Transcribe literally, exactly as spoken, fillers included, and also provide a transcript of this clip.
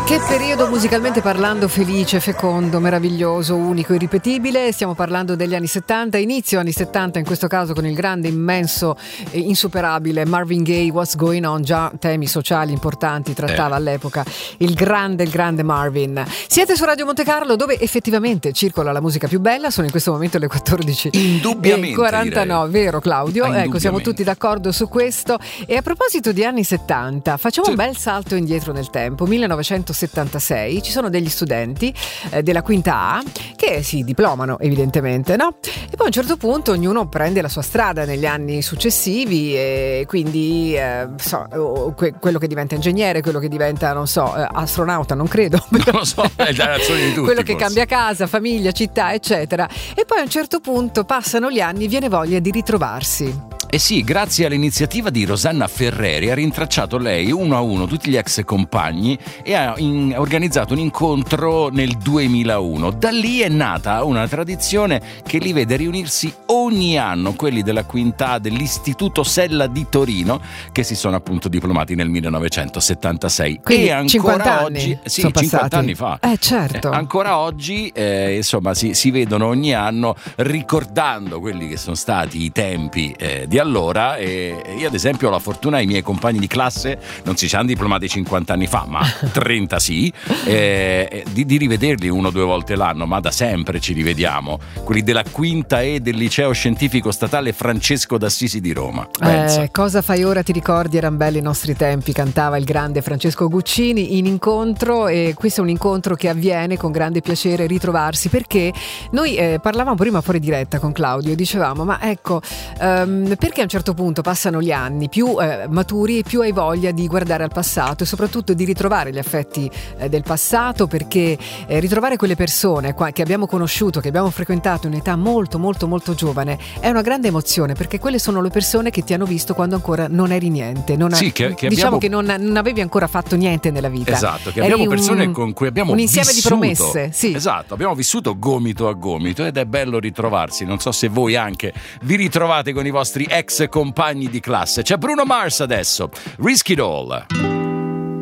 Che periodo musicalmente parlando felice, fecondo, meraviglioso, unico, irripetibile. Stiamo parlando degli anni settanta, inizio anni settanta, in questo caso con il grande, immenso e insuperabile Marvin Gaye, What's Going On, già temi sociali importanti trattava eh. all'epoca il grande, il grande Marvin. Siete su Radio Monte Carlo, dove effettivamente circola la musica più bella, sono in questo momento le quattordici e quarantanove, vero Claudio? Ah, ecco, siamo tutti d'accordo su questo. E a proposito di anni settanta, facciamo sì. un bel salto indietro nel tempo, millenovecentosettantasei, ci sono degli studenti eh, della quinta A che si diplomano evidentemente, no? E poi a un certo punto ognuno prende la sua strada negli anni successivi e quindi eh, so, que- quello che diventa ingegnere, quello che diventa, non so, eh, astronauta, non credo, non lo so, è la ragione di tutti, quello che forse. Cambia casa, famiglia, città, eccetera. E poi a un certo punto passano gli anni, viene voglia di ritrovarsi. Eh sì, grazie all'iniziativa di Rosanna Ferreri ha rintracciato lei uno a uno tutti gli ex compagni e ha in, organizzato un incontro nel duemilauno. Da lì è nata una tradizione che li vede riunirsi ogni anno, quelli della quinta A dell'Istituto Sella di Torino, che si sono appunto diplomati nel millenovecentosettantasei. Quindi e ancora cinquanta oggi, anni sì, sono cinquanta anni fa. Eh certo. Eh, ancora oggi eh, insomma si, si vedono ogni anno ricordando quelli che sono stati i tempi eh, di allora. E io ad esempio ho la fortuna, i miei compagni di classe non si ci hanno diplomati cinquanta anni fa, ma trenta sì, eh, di, di rivederli uno o due volte l'anno, ma da sempre ci rivediamo, quelli della quinta E del liceo scientifico statale Francesco d'Assisi di Roma. Eh, cosa fai ora ti ricordi, eran belli i nostri tempi, cantava il grande Francesco Guccini in incontro. E questo è un incontro che avviene con grande piacere, ritrovarsi, perché noi eh, parlavamo prima fuori diretta con Claudio e dicevamo ma ecco um, perché a un certo punto passano gli anni, più eh, maturi, più hai voglia di guardare al passato e soprattutto di ritrovare gli affetti eh, del passato, perché eh, ritrovare quelle persone qua, che abbiamo conosciuto, che abbiamo frequentato in un'età molto molto molto giovane, è una grande emozione, perché quelle sono le persone che ti hanno visto quando ancora non eri niente, non sì, ha, che, che diciamo abbiamo... che non, non avevi ancora fatto niente nella vita. Esatto, che abbiamo Eri persone un, con cui abbiamo un insieme vissuto. di promesse, sì. Esatto, abbiamo vissuto gomito a gomito ed è bello ritrovarsi. Non so se voi anche vi ritrovate con i vostri ex compagni di classe. C'è Bruno Mars adesso, Risk It All.